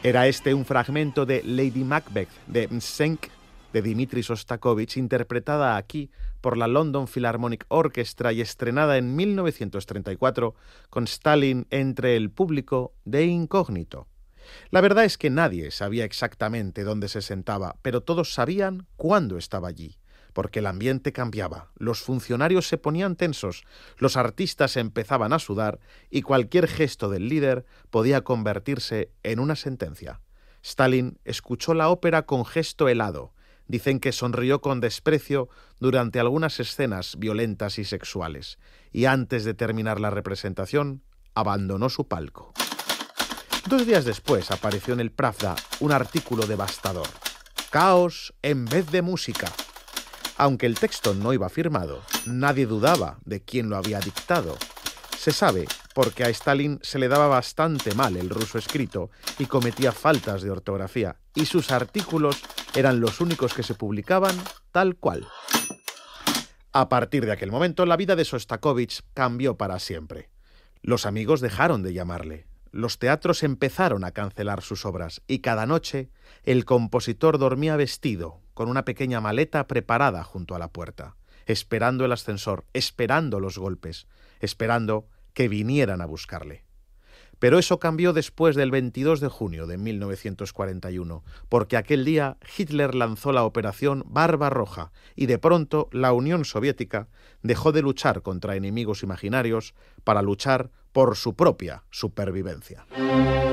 Era este un fragmento de Lady Macbeth de Msensk de Dmitri Shostakovich, interpretada aquí por la London Philharmonic Orchestra y estrenada en 1934 con Stalin entre el público de incógnito. La verdad es que nadie sabía exactamente dónde se sentaba, pero todos sabían cuándo estaba allí, porque el ambiente cambiaba, los funcionarios se ponían tensos, los artistas empezaban a sudar y cualquier gesto del líder podía convertirse en una sentencia. Stalin escuchó la ópera con gesto helado. Dicen que sonrió con desprecio durante algunas escenas violentas y sexuales, y antes de terminar la representación, abandonó su palco. 2 días después apareció en el Pravda un artículo devastador. Caos en vez de música. Aunque el texto no iba firmado, nadie dudaba de quién lo había dictado. Se sabe porque a Stalin se le daba bastante mal el ruso escrito y cometía faltas de ortografía, y sus artículos eran los únicos que se publicaban tal cual. A partir de aquel momento, la vida de Shostakovich cambió para siempre. Los amigos dejaron de llamarle. Los teatros empezaron a cancelar sus obras y cada noche el compositor dormía vestido, con una pequeña maleta preparada junto a la puerta, esperando el ascensor, esperando los golpes, esperando que vinieran a buscarle. Pero eso cambió después del 22 de junio de 1941, porque aquel día Hitler lanzó la operación Barbarroja y de pronto la Unión Soviética dejó de luchar contra enemigos imaginarios para luchar por su propia supervivencia.